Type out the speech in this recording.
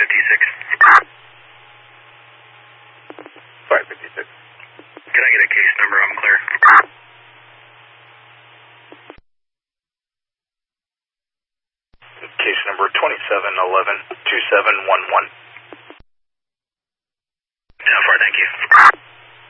556. Can I get a case number? I'm clear. Case number 2711-2711. Yeah, far, thank you.